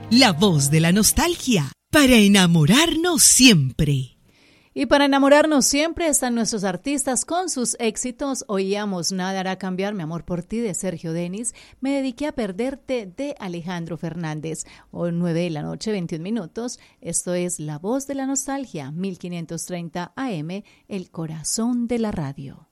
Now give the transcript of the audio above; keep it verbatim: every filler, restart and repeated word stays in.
La voz de la nostalgia, para enamorarnos siempre. Y para enamorarnos siempre están nuestros artistas con sus éxitos. Oíamos Nada hará cambiar mi amor por ti de Sergio Denis. Me dediqué a perderte de Alejandro Fernández. Hoy nueve de la noche, veintiún minutos. Esto es La Voz de la Nostalgia, mil quinientos treinta A M, el corazón de la radio.